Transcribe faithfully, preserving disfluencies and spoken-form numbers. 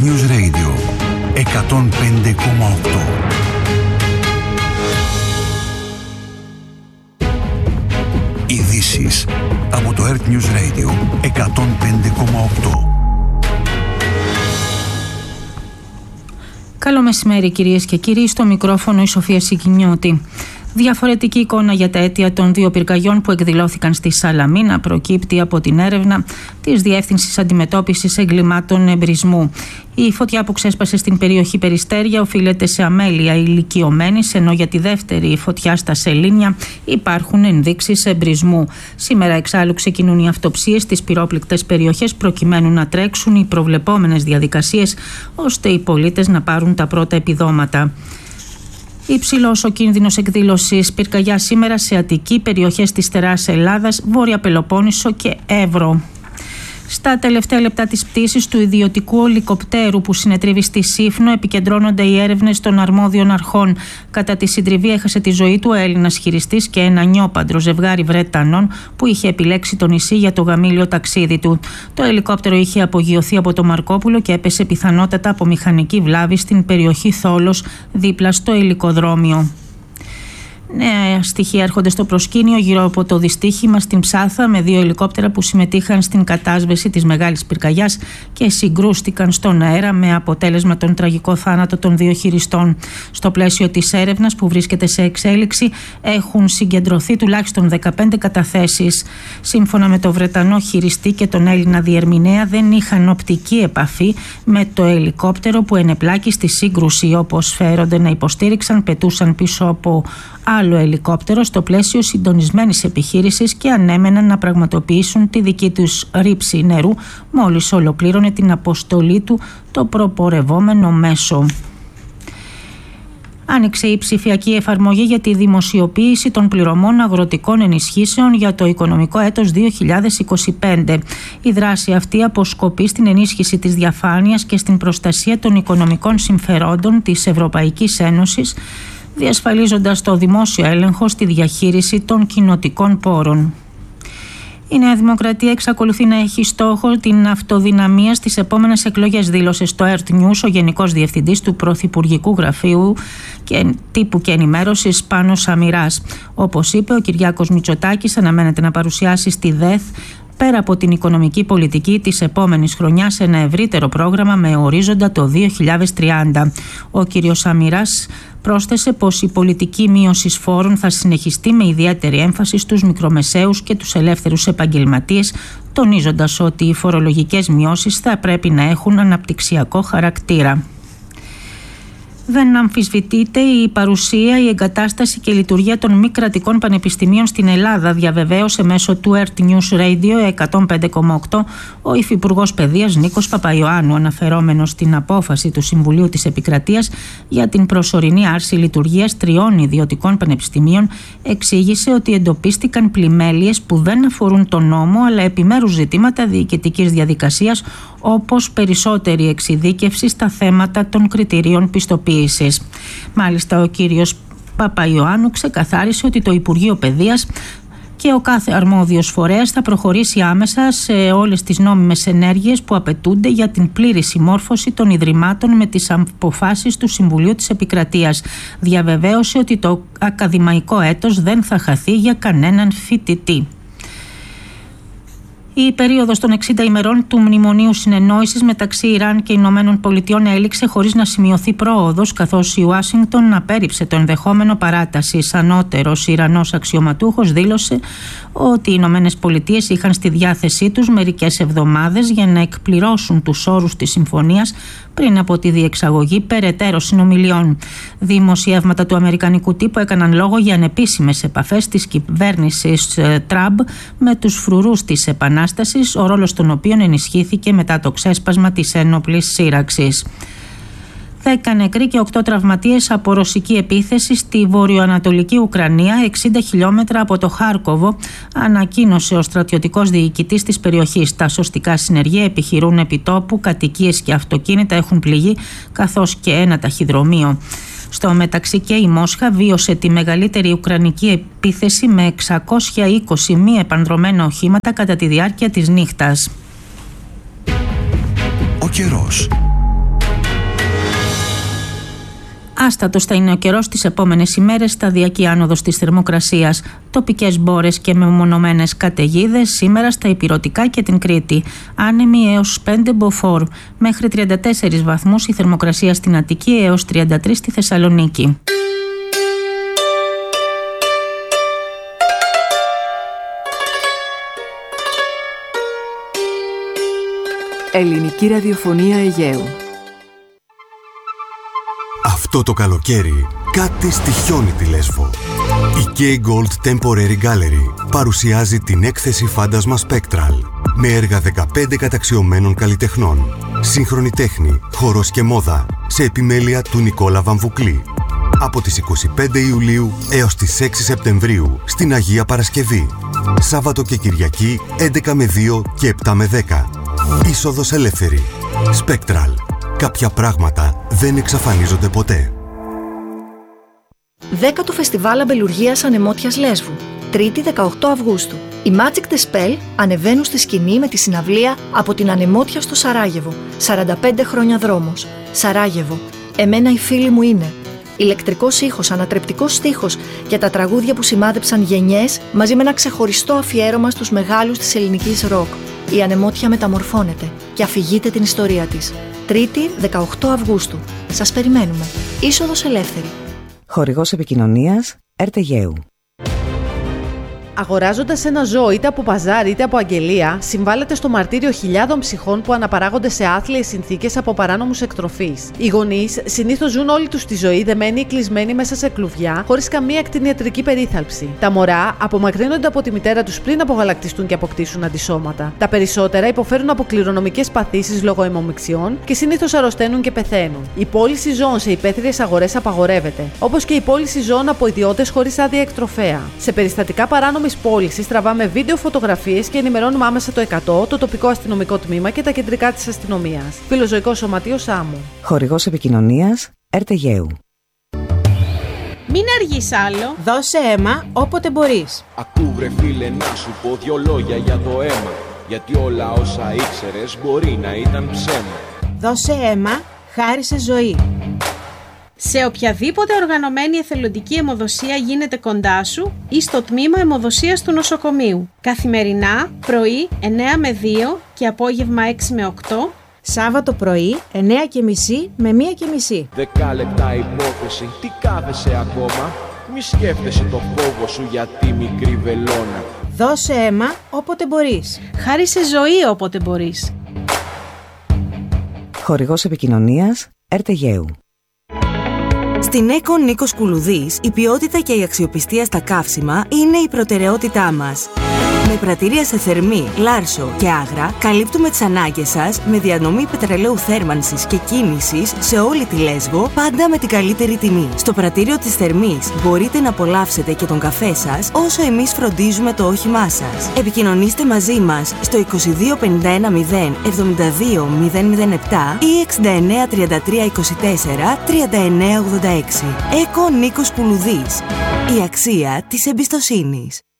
News Radio εκατόν πέντε κόμμα οκτώ. Ειδήσεις από το Earth News Radio εκατόν πέντε κόμμα οκτώ. Καλό μεσημέρι κυρίες και κύριοι, στο μικρόφωνο η Σοφία Σικινιώτη. Διαφορετική εικόνα για τα αίτια των δύο πυρκαγιών που εκδηλώθηκαν στη Σαλαμίνα προκύπτει από την έρευνα της Διεύθυνσης Αντιμετώπισης Εγκλημάτων Εμπρισμού. Η φωτιά που ξέσπασε στην περιοχή Περιστέρια οφείλεται σε αμέλεια ηλικιωμένης, ενώ για τη δεύτερη φωτιά στα Σελήνια υπάρχουν ενδείξεις εμπρισμού. Σήμερα εξάλλου ξεκινούν οι αυτοψίες στις πυρόπληκτες περιοχές προκειμένου να τρέξουν οι προβλεπόμενες διαδικασίες ώστε οι πολίτες να πάρουν τα πρώτα επιδόματα. Υψηλός ο κίνδυνος εκδήλωσης πυρκαγιά σήμερα σε Αττική, περιοχές της Στερεάς Ελλάδας, Βόρεια Πελοπόννησο και Εύρο. Στα τελευταία λεπτά της πτήσης του ιδιωτικού ελικοπτέρου που συνετρίβει στη Σύφνο επικεντρώνονται οι έρευνες των αρμόδιων αρχών. Κατά τη συντριβή έχασε τη ζωή του ο Έλληνας χειριστής και ένα νιόπαντρο ζευγάρι Βρετανών που είχε επιλέξει το νησί για το γαμήλιο ταξίδι του. Το ελικόπτερο είχε απογειωθεί από το Μαρκόπουλο και έπεσε πιθανότατα από μηχανική βλάβη στην περιοχή Θόλος, δίπλα στο ελικοδρόμιο. Νέα στοιχεία έρχονται στο προσκήνιο γύρω από το δυστύχημα στην Ψάθα με δύο ελικόπτερα που συμμετείχαν στην κατάσβεση της μεγάλης πυρκαγιάς και συγκρούστηκαν στον αέρα με αποτέλεσμα τον τραγικό θάνατο των δύο χειριστών. Στο πλαίσιο της έρευνας που βρίσκεται σε εξέλιξη έχουν συγκεντρωθεί τουλάχιστον δεκαπέντε καταθέσεις. Σύμφωνα με τον Βρετανό χειριστή και τον Έλληνα διερμηνέα δεν είχαν οπτική επαφή με το ελικόπτερο που ενεπλάκη στη σύγκρουση, όπως φέρονται να υποστήριξαν πετούσαν πίσω από άλλο ελικόπτερο στο πλαίσιο συντονισμένης επιχείρησης και ανέμεναν να πραγματοποιήσουν τη δική τους ρήψη νερού μόλις ολοκλήρωνε την αποστολή του το προπορευόμενο μέσο. Άνοιξε η ψηφιακή εφαρμογή για τη δημοσιοποίηση των πληρωμών αγροτικών ενισχύσεων για το οικονομικό έτος δύο χιλιάδες είκοσι πέντε. Η δράση αυτή αποσκοπεί στην ενίσχυση της διαφάνειας και στην προστασία των οικονομικών συμφερόντων της Ευρωπαϊκής Ένωσης, διασφαλίζοντας το δημόσιο έλεγχο στη διαχείριση των κοινοτικών πόρων. Η Νέα Δημοκρατία εξακολουθεί να έχει στόχο την αυτοδυναμία στις επόμενες εκλογές, δήλωσε στο Earth News ο Γενικός Διευθυντής του Πρωθυπουργικού Γραφείου και Τύπου και Ενημέρωσης Πάνος Σαμυράς. Όπως είπε, ο Κυριάκος Μητσοτάκης αναμένεται να παρουσιάσει στη ΔΕΘ πέρα από την οικονομική πολιτική της επόμενης χρονιάς ένα ευρύτερο πρόγραμμα με ορίζοντα το δύο χιλιάδες τριάντα. Ο κ. Σαμυράς πρόσθεσε πως η πολιτική μείωση φόρων θα συνεχιστεί με ιδιαίτερη έμφαση στους μικρομεσαίους και τους ελεύθερους επαγγελματίες, τονίζοντας ότι οι φορολογικές μειώσεις θα πρέπει να έχουν αναπτυξιακό χαρακτήρα. Δεν αμφισβητείται η παρουσία, η εγκατάσταση και η λειτουργία των μη κρατικών πανεπιστημίων στην Ελλάδα, διαβεβαίωσε μέσω του Earth News Radio εκατόν πέντε κόμμα οκτώ ο Υφυπουργός Παιδείας Νίκος Παπαϊωάννου, αναφερόμενος στην απόφαση του Συμβουλίου της Επικρατείας για την προσωρινή άρση λειτουργίας τριών ιδιωτικών πανεπιστημίων. Εξήγησε ότι εντοπίστηκαν πλημέλειες που δεν αφορούν τον νόμο αλλά επιμέρους ζητήματα διοικητικής διαδικασίας, όπως περισσότερη εξειδίκευση στα θέματα των κριτηρίων πιστοποίησης. Μάλιστα, ο κύριος Παπαϊωάννου ξεκαθάρισε ότι το Υπουργείο Παιδείας και ο κάθε αρμόδιος φορέας θα προχωρήσει άμεσα σε όλες τις νόμιμες ενέργειες που απαιτούνται για την πλήρη συμμόρφωση των Ιδρυμάτων με τις αποφάσεις του Συμβουλίου της Επικρατείας. Διαβεβαίωσε ότι το ακαδημαϊκό έτος δεν θα χαθεί για κανέναν φοιτητή. Η περίοδος των εξήντα ημερών του Μνημονίου Συνεννόησης μεταξύ Ιράν και Ηνωμένων Πολιτειών έληξε χωρίς να σημειωθεί πρόοδος, καθώς η Ουάσιγκτον απέρριψε το ενδεχόμενο παράτασης. Ανώτερος Ιρανός αξιωματούχος δήλωσε ότι οι Ηνωμένες Πολιτείες είχαν στη διάθεσή τους μερικές εβδομάδες για να εκπληρώσουν τους όρους της συμφωνίας πριν από τη διεξαγωγή περαιτέρω συνομιλιών. Δημοσιεύματα του αμερικανικού τύπου έκαναν λόγο για ανεπίσημες επαφές της κυβέρνησης Τραμπ με τους φρουρούς της Επανάστασης, ο ρόλος των οποίων ενισχύθηκε μετά το ξέσπασμα της ένοπλης σύραξης. δέκα νεκροί και οκτώ τραυματίες από ρωσική επίθεση στη βορειοανατολική Ουκρανία, εξήντα χιλιόμετρα από το Χάρκοβο, ανακοίνωσε ο στρατιωτικός διοικητής της περιοχής. Τα σωστικά συνεργεία επιχειρούν επιτόπου, κατοικίες και αυτοκίνητα έχουν πληγεί, καθώς και ένα ταχυδρομείο. Στο μεταξύ και η Μόσχα βίωσε τη μεγαλύτερη ουκρανική επίθεση με εξακόσια είκοσι μη επανδρωμένα οχήματα κατά τη διάρκεια της νύχτας. Ο καιρός. Άστατος θα είναι ο καιρός τις επόμενες ημέρες, σταδιακή άνοδος της θερμοκρασίας. Τοπικές μπόρες και μεμονωμένες καταιγίδες σήμερα στα Ηπειρωτικά και την Κρήτη. Άνεμοι έως πέντε μποφόρ. Μέχρι τριάντα τέσσερις βαθμούς η θερμοκρασία στην Αττική, έως τριάντα τρεις στη Θεσσαλονίκη. Ελληνική ραδιοφωνία Αιγαίου. Αυτό το καλοκαίρι κάτι στοιχιώνει τη Λέσβο. Η K Gold Temporary Gallery παρουσιάζει την έκθεση Φάντασμα Spectral με έργα δεκαπέντε καταξιωμένων καλλιτεχνών, σύγχρονη τέχνη, χορός και μόδα σε επιμέλεια του Νικόλα Βαμβουκλή. Από τις είκοσι πέντε Ιουλίου έως τις έξι Σεπτεμβρίου στην Αγία Παρασκευή. Σάββατο και Κυριακή έντεκα με δύο και επτά με δέκα. Είσοδος ελεύθερη. Spectral. Κάποια πράγματα δεν εξαφανίζονται ποτέ. Δέκατο Φεστιβάλ Αμπελουργίας Ανεμότιας Λέσβου. Τρίτη δεκαοκτώ Αυγούστου. Οι Magic the Spell ανεβαίνουν στη σκηνή με τη συναυλία «Από την Ανεμότια στο Σαράγεβο». σαράντα πέντε χρόνια δρόμος. Σαράγεβο. Εμένα οι φίλοι μου είναι. Ηλεκτρικός ήχος, ανατρεπτικός στίχος για τα τραγούδια που σημάδεψαν γενιές, μαζί με ένα ξεχωριστό αφιέρωμα στους μεγάλους της ελληνικής ροκ. Η Ανεμότια μεταμορφώνεται και αφηγείται την ιστορία της. Τρίτη δεκαοκτώ Αυγούστου. Σας περιμένουμε. Είσοδος ελεύθερη. Χορηγός επικοινωνίας Ερτεγαίου. Αγοράζοντας ένα ζώο είτε από παζάρι είτε από αγγελία, συμβάλλεται στο μαρτύριο χιλιάδων ψυχών που αναπαράγονται σε άθλιες συνθήκες από παράνομους εκτροφείς. Οι γονείς συνήθως ζουν όλη τους τη ζωή δεμένοι ή κλεισμένοι μέσα σε κλουβιά, χωρίς καμία κτηνιατρική περίθαλψη. Τα μωρά απομακρύνονται από τη μητέρα τους πριν απογαλακτιστούν και αποκτήσουν αντισώματα. Τα περισσότερα υποφέρουν από κληρονομικές παθήσεις λόγω αιμομιξιών και συνήθως αρρωσταίνουν και πεθαίνουν. Η πώληση ζώων σε υπαίθριες αγορές απαγορεύεται, όπως και η πώληση ζώων από ιδιώτες χωρίς άδεια εκτροφέα. Σε περιστατικά παράνομης πώλησης τραβάμε βίντεο, φωτογραφίες και ενημερώνουμε άμεσα το εκατό, το τοπικό αστυνομικό τμήμα και τα κεντρικά της αστυνομίας. Φιλοζωικό Σωματείο Σάμου. Χορηγός επικοινωνίας Ερτεγαίου. Μην αργείς άλλο. Δώσε αίμα όποτε μπορείς. Ακού βρε φίλε να σου πω δυο λόγια για το αίμα. Γιατί όλα όσα ήξερες μπορεί να ήταν ψέμα. Δώσε αίμα, χάρισε ζωή. Σε οποιαδήποτε οργανωμένη εθελοντική αιμοδοσία γίνεται κοντά σου ή στο τμήμα αιμοδοσίας του νοσοκομείου. Καθημερινά, πρωί εννέα με δύο και απόγευμα έξι με οκτώ. Σάββατο πρωί εννέα και μισή με μία και μισή. Δέκα λεπτά υπόθεση, τι κάθεσαι ακόμα. Μη σκέφτεσαι το φόβο σου για τη μικρή βελόνα. Δώσε αίμα όποτε μπορείς. Χάρισε ζωή όποτε μπορείς. Χορηγός επικοινωνίας Ερτεγαίου. Στην ΕΚΟ Νίκος Κουλουδής, η ποιότητα και η αξιοπιστία στα καύσιμα είναι η προτεραιότητά μας. Με πρατήρια σε Θερμή, Λάρσο και Άγρα, καλύπτουμε τις ανάγκες σας με διανομή πετρελαίου θέρμανσης και κίνησης σε όλη τη Λέσβο, πάντα με την καλύτερη τιμή. Στο πρατήριο της Θερμής μπορείτε να απολαύσετε και τον καφέ σας, όσο εμείς φροντίζουμε το όχημά σας. Επικοινωνήστε μαζί μας στο είκοσι δύο πενήντα ένα μηδέν εβδομήντα δύο μηδέν μηδέν επτά ή εξήντα εννέα τριάντα τρία είκοσι τέσσερα τριάντα εννέα ογδόντα έξι. ΕΚΟ Νίκος Κουλουδής. Η αξία της εμπιστοσύνης.